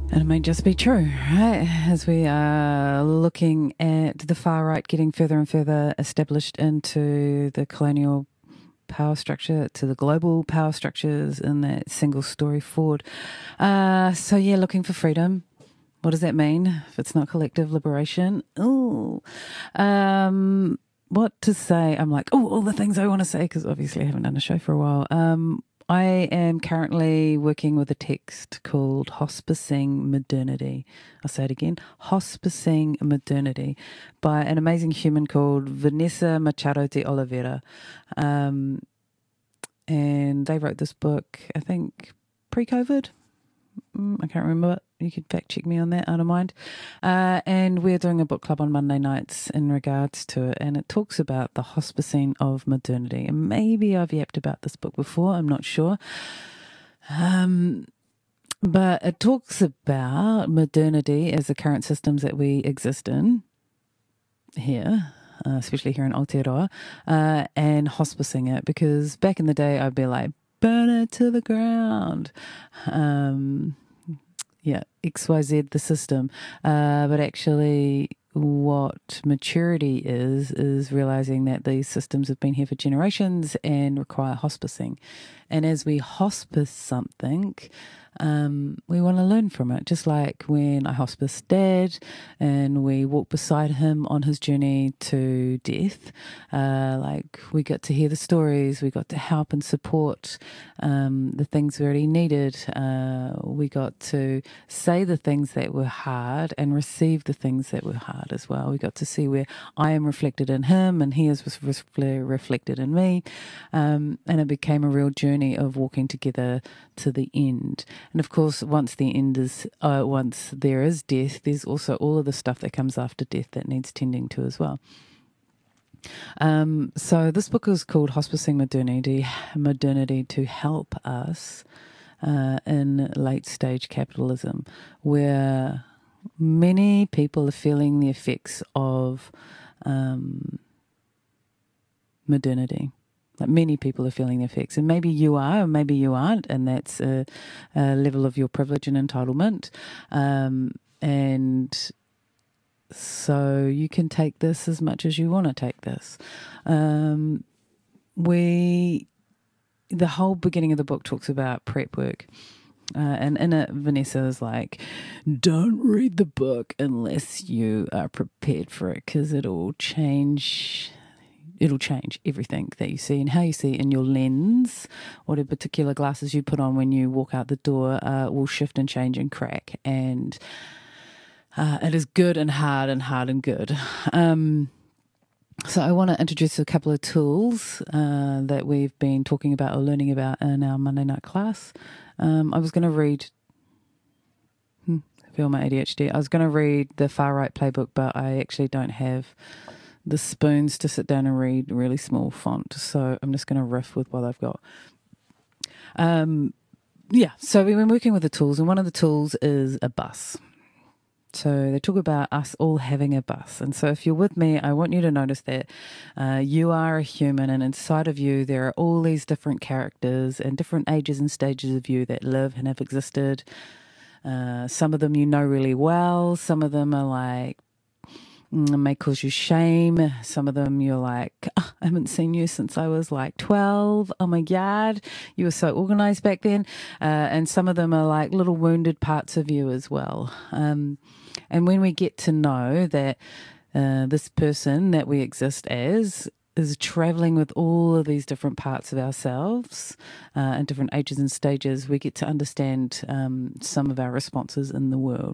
And it may just be true, right? As we are looking at the far right getting further and further established into the colonial power structure, to the global power structures in that single story forward. Looking for freedom. What does that mean if it's not collective liberation? Ooh. What to say? I'm like, all the things I want to say, because obviously I haven't done a show for a while. I am currently working with a text called Hospicing Modernity. I'll say it again, Hospicing Modernity, by an amazing human called Vanessa Machado de Oliveira. And they wrote this book, I think, pre-COVID. I can't remember. You could fact check me on that, I don't mind. And we're doing a book club on Monday nights in regards to it. And it talks about the hospicing of modernity. And maybe I've yapped about this book before, I'm not sure. But it talks about modernity as the current systems that we exist in here, especially here in Aotearoa, and hospicing it. Because back in the day, I'd be like, burn it to the ground. XYZ, the system. But actually, what maturity is realizing that these systems have been here for generations and require hospicing. And as we hospice something, we want to learn from it. Just like when I hospiced Dad and we walked beside him on his journey to death, we got to hear the stories, we got to help and support the things that he needed. We got to say the things that were hard and receive the things that were hard as well. We got to see where I am reflected in him and he is reflected in me. And it became a real journey of walking together to the end. And of course, once there is death, there's also all of the stuff that comes after death that needs tending to as well. So this book is called Hospicing Modernity to help us in late stage capitalism, where many people are feeling the effects of modernity. Like many people are feeling the effects, and maybe you are, or maybe you aren't, and that's a level of your privilege and entitlement. And so you can take this as much as you want to take this. The whole beginning of the book talks about prep work. And in it, Vanessa is like, don't read the book unless you are prepared for it, because it'll change everything that you see and how you see in your lens. Whatever particular glasses you put on when you walk out the door will shift and change and crack. And it is good and hard and good. So I want to introduce a couple of tools that we've been talking about or learning about in our Monday night class. I was going to read... feel my ADHD. I was going to read the Far Right Playbook, but I actually don't have the spoons to sit down and read really small font. So I'm just going to riff with what I've got. So we've been working with the tools, and one of the tools is a bus. So they talk about us all having a bus. And so if you're with me, I want you to notice that you are a human, and inside of you there are all these different characters and different ages and stages of you that live and have existed. Some of them you know really well. Some of them are like, may cause you shame. Some of them you're like, I haven't seen you since I was like 12. Oh my God, you were so organized back then. And some of them are like little wounded parts of you as well. And when we get to know that this person that we exist as is traveling with all of these different parts of ourselves and different ages and stages, we get to understand some of our responses in the world.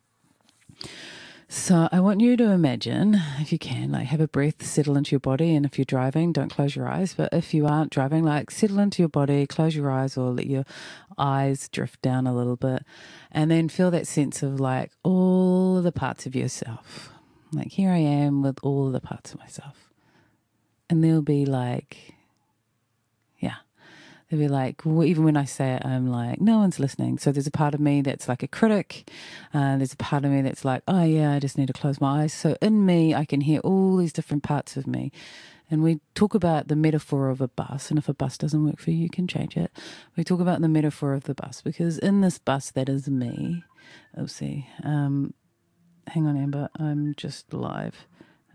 So I want you to imagine, if you can, like have a breath, settle into your body. And if you're driving, don't close your eyes. But if you aren't driving, like settle into your body, close your eyes, or let your eyes drift down a little bit. And then feel that sense of like all of the parts of yourself. Like here I am with all of the parts of myself. And they'll be like, they'll be like, well, even when I say it, I'm like, no one's listening. So there's a part of me that's like a critic. There's a part of me that's like, oh yeah, I just need to close my eyes. So in me, I can hear all these different parts of me. And we talk about the metaphor of a bus, and if a bus doesn't work for you, you can change it. We talk about the metaphor of the bus, because in this bus that is me, hang on, Amber, I'm just live.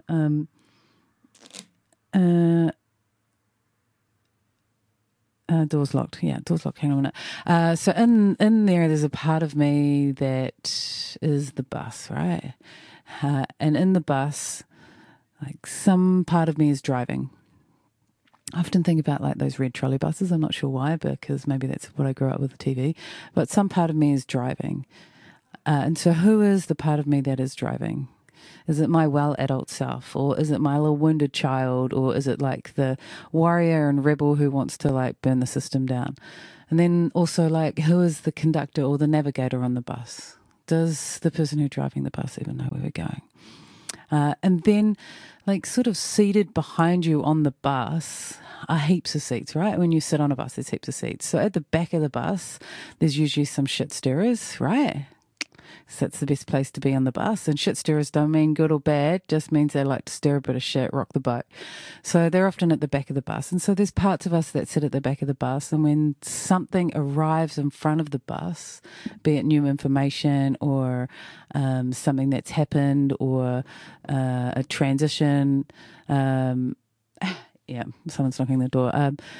Door's locked. Yeah, door's locked. Hang on a minute. So in there's a part of me that is the bus, right? And in the bus, like some part of me is driving. I often think about like those red trolley buses. I'm not sure why, because maybe that's what I grew up with the TV. But some part of me is driving. And so who is the part of me that is driving? Is it my well adult self, or is it my little wounded child, or is it like the warrior and rebel who wants to like burn the system down? And then also like who is the conductor or the navigator on the bus? Does the person who's driving the bus even know where we're going? And then like sort of seated behind you on the bus are heaps of seats, right? When you sit on a bus, there's heaps of seats. So at the back of the bus, there's usually some shit stirrers, right? So that's the best place to be on the bus. And shit stirrers don't mean good or bad, just means they like to stir a bit of shit, rock the boat. So they're often at the back of the bus. And so there's parts of us that sit at the back of the bus. And when something arrives in front of the bus, be it new information or something that's happened or a transition, yeah, someone's knocking the door.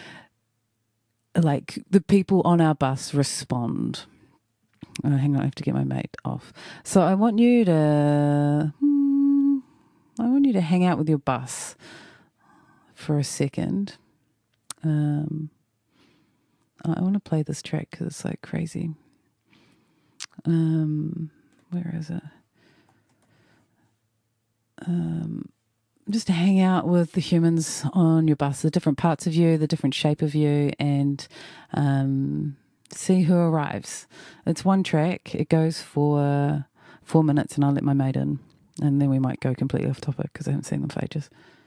Like the people on our bus respond. Hang on, I have to get my mate off. So I want you to hang out with your bus for a second. I want to play this track because it's like crazy. Where is it? Just to hang out with the humans on your bus, the different parts of you, the different shape of you, and see who arrives. It's one track. It goes for 4 minutes, and I'll let my mate in, and then we might go completely off topic because I haven't seen them for ages.